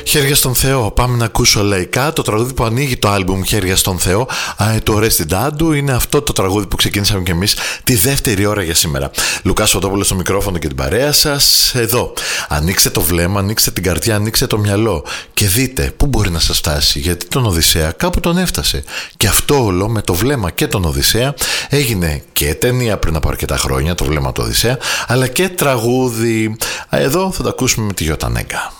Χέρια στον Θεό, πάμε να ακούσω λαϊκά. Το τραγούδι που ανοίγει το άλμπουμ Χέρια στον Θεό, το Ορέστη Ντάντου, είναι αυτό το τραγούδι που ξεκίνησαμε κι εμείς τη δεύτερη ώρα για σήμερα. Λουκάς Φωτόπουλος στο μικρόφωνο και την παρέα σας εδώ. Ανοίξτε το βλέμμα, ανοίξτε την καρδιά, ανοίξτε το μυαλό και δείτε πού μπορεί να σας φτάσει. Γιατί τον Οδυσσέα κάπου τον έφτασε. Και αυτό όλο με το βλέμμα και τον Οδυσσέα έγινε και ταινία πριν από αρκετά χρόνια, το βλέμμα του Οδυσσέα, αλλά και τραγούδι. Εδώ θα το ακούσουμε με τη Γιώτα Νέγκα.